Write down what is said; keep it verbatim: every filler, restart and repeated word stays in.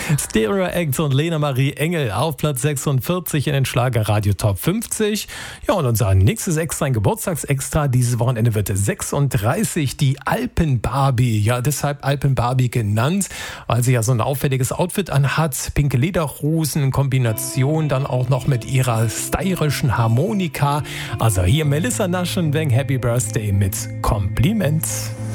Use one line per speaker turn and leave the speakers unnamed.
Stereo Act und Lena Marie Engel auf Platz sechsundvierzig in den Schlagerradio Top fünfzig. Ja, und unser nächstes Extra, ein Geburtstagsextra, dieses Wochenende wird sechsunddreißig, die Alpen-Barbie. Ja, deshalb Alpen-Barbie genannt, weil sie ja so ein auffälliges Outfit anhat. Pinke Lederhosen in Kombination dann auch noch mit ihrer stylischen Harmonika. Also hier Melissa Naschenweng, Happy Birthday mit Kompliment.